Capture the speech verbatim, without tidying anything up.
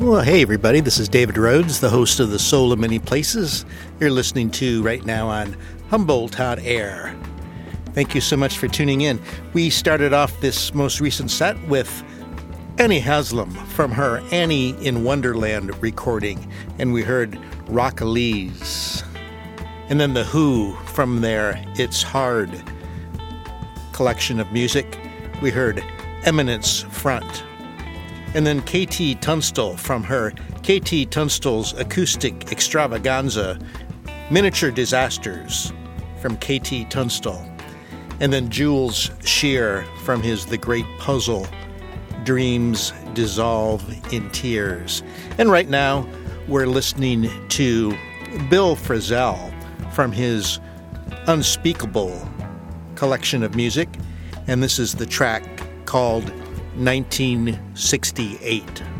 Well, hey everybody, this is David Rhodes, the host of The Soul of Many Places. You're listening to right now on Humboldt Hot Air. Thank you so much for tuning in. We started off this most recent set with Annie Haslam from her Annie in Wonderland recording, and we heard Rockalees. And then The Who from their It's Hard collection of music, we heard Eminence Front. And then K T Tunstall from her K T Tunstall's Acoustic Extravaganza, Miniature Disasters from K T Tunstall. And then Jules Shear from his The Great Puzzle, Dreams Dissolve in Tears. And right now, we're listening to Bill Frisell from his Unspeakable collection of music, and this is the track called nineteen sixty-eight.